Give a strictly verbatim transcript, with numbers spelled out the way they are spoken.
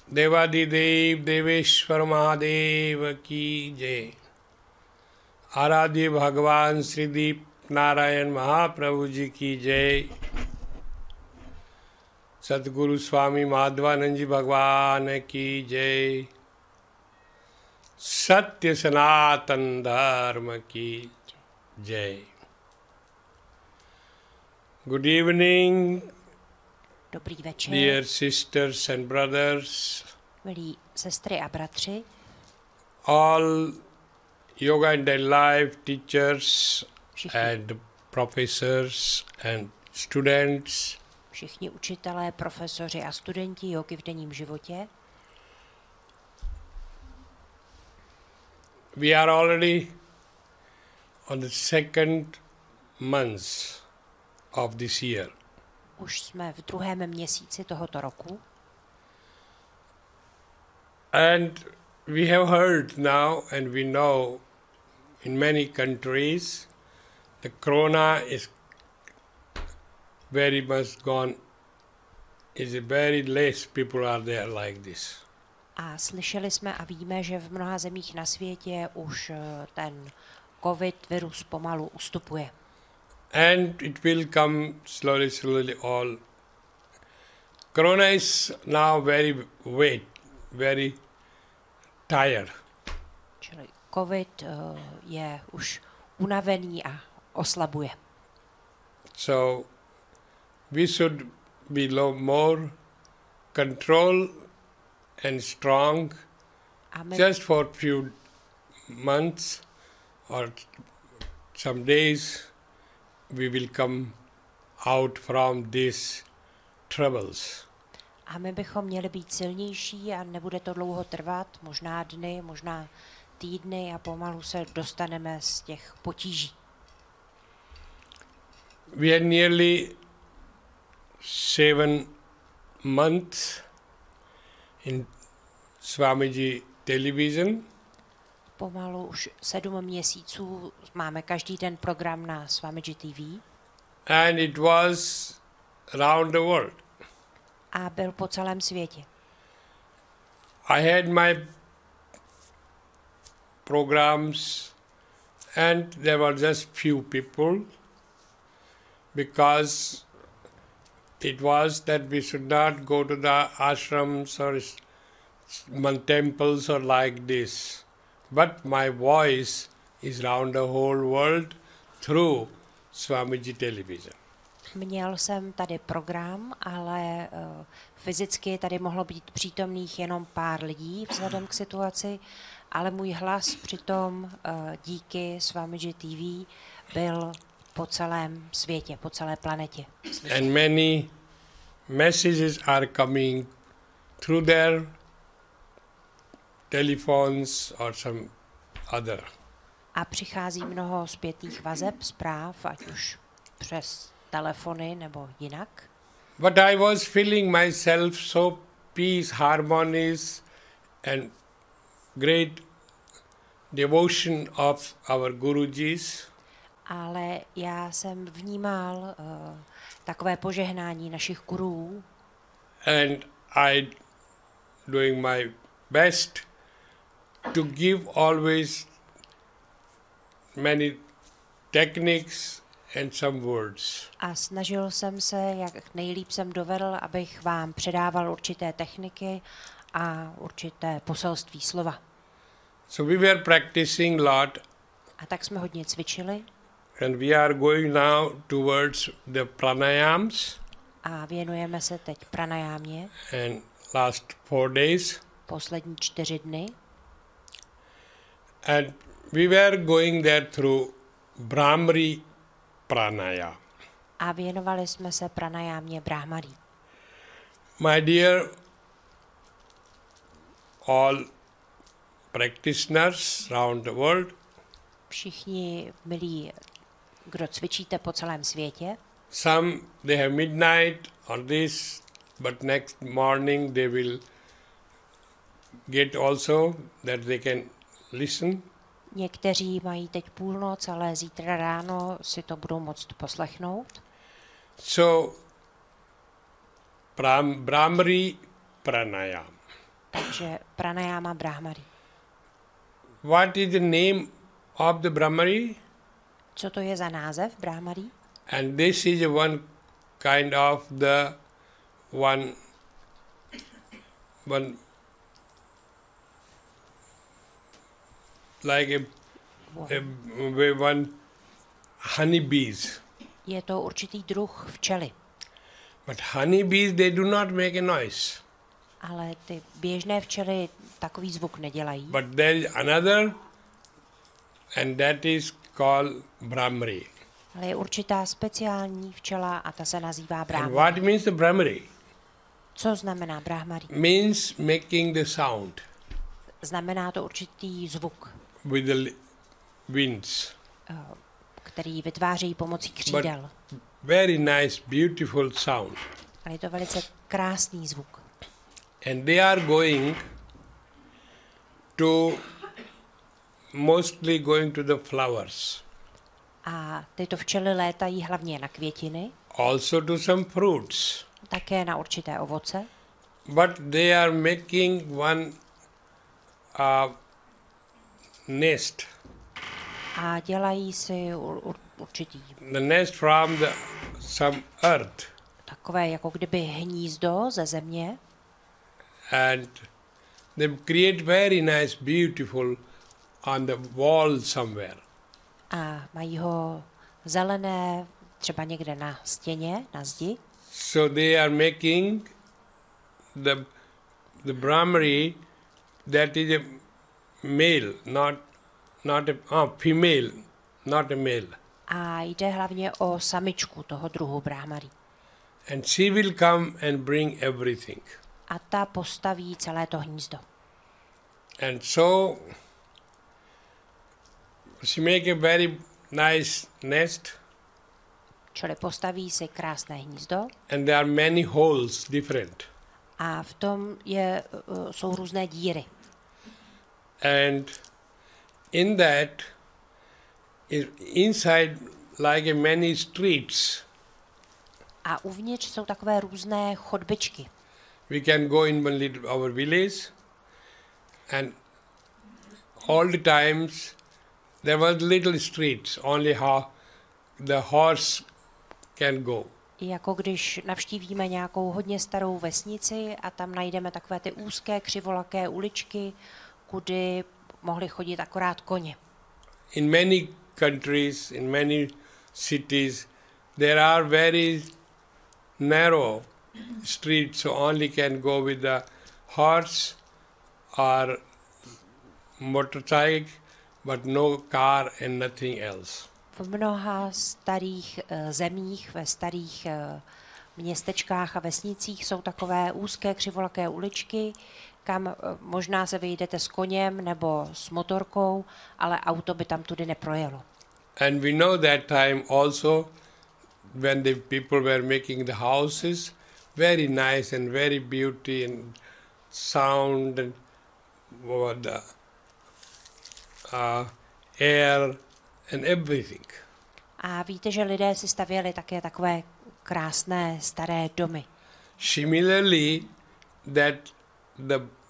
देवादिदेव देवेश्वर महादेव की जय। आराध्य भगवान श्री दीप नारायण महाप्रभु जी की जय। सतगुरु स्वामी माधवानंद जी भगवान की जय। सत्य सनातन धर्म की जय। Good evening, Dobrý večer, dear sisters and brothers, milí sestry a bratři, all yoga and life teachers všichni, and professors and students. všichni učitelé, profesoři a studenti jógy v denním životě. We are already on the second month of this year. Už jsme v druhém měsíci tohoto roku And we have heard now and we know in many countries the corona is very much gone, is very less people are there like this. a slyšeli jsme a víme, že v mnoha zemích na světě už eh, ten covid virus pomalu ustupuje. And it will come slowly, slowly all. Corona is now very weak, very tired. Čili covid eh, je už unavený a oslabuje. So we should be low, more control and strong A my, just for few months or some days we will come out from these troubles. a my bychom měli být silnější a nebude to dlouho trvat, možná dny, možná týdny a pomalu se dostaneme z těch potíží. We are nearly seven months in Swamiji television. Pomalu už sedm měsíců máme každý den program na Swamiji T V And it was around the world. a byl po celém světě. I had my programs and there were just few people because it was that we should not go to the ashrams or temples or like this. But my voice is round the whole world through Swamiji television. Měl jsem tady program, ale uh, fyzicky tady mohlo být přítomných jenom pár lidí vzhledem k situaci, ale můj hlas přitom uh, díky Swamiji T V byl po celém světě, po celé planetě. And many messages are coming through their telephones or some other. A přichází mnoho zpětných vazeb, zpráv, ať už přes telefony nebo jinak. But I was feeling myself so peace, harmonies and great devotion of our Gurujis. Ale já jsem vnímal uh, takové požehnání našich gurů And I doing my best to give always many techniques and some words. a snažil jsem se, jak nejlíp jsem dovedl, abych vám předával určité techniky a určité poselství slova. So we were practicing lot A tak jsme hodně cvičili and we are going now towards the pranayams a věnujeme se teď pranajámě and last four days. poslední čtyři dny. And we were going there through Brahmari Pranaya. A věnovali jsme se pranajámě Brahmarí. My dear all practitioners around the world, Všichni milí, kdo cvičíte po celém světě, some they have midnight on this, but next morning they will get also that they can listen. někteří mají teď půlnoc, ale zítra ráno si to budou moct poslechnout. So Brahm, Brahmari Pranayam. Takže pranayama Brahmari. What is the name of the Brahmari? Co to je za název Brahmari? And this is one kind of the one one like a, a one honey bees. Je to určitý druh včely. But honey bees, they do not make a noise. Ale ty běžné včely takový zvuk nedělají. But there is another, and that is called Brahmari. Ale je určitá speciální včela a ta se nazývá And Brahmari. what means the Brahmari? Co znamená Brahmari? Means making the sound Znamená to určitý zvuk, with the li- winds. který vytváří pomocí křídel. Very nice, beautiful sound. Ale je to velice krásný zvuk. And they are going to, mostly going to the flowers. A tyto včely létají hlavně na květiny, Also to some fruits. také na určité ovoce, But they are making one uh, nest. a dělají si ur, ur, určitý The nest from the some earth. takové jako kdyby hnízdo ze země And they create very nice, beautiful on the wall somewhere. a mají ho zelené třeba někde na stěně, na zdi. So they are making the the Brahmari, that is a male, not not a oh, female, not a male. A jde hlavně o samičku toho druhu Brahmari. And she will come and bring everything. A ta postaví celé to hnízdo. And so she make a very nice nest, Čili postaví si krásné hnízdo and there are many holes different. a v tom je, uh, jsou různé díry. And in that is inside like a many streets. A uvnitř jsou takové různé chodbičky. We can go in one little, our village, and all the times there was little streets, only how the horse can go. Jako když navštívíme nějakou hodně starou vesnici a tam najdeme takové ty úzké křivolaké uličky, kudy mohli chodit akorát koně. In many countries, in many cities, there are very narrow streets, so only can go with the horse or motorcycle, but no car and nothing else. V mnoha starých uh, zemích, ve starých uh, městečkách a vesnicích jsou takové úzké křivolaké uličky, kam uh, možná se vyjdete s koněm nebo s motorkou, ale auto by tam tudy neprojelo. And we know that time also when the people were making the houses, very nice and very beauty and sound and uh, the uh, air and everything. A víte, že lidé si stavěli také takové krásné staré domy. Similarly, that the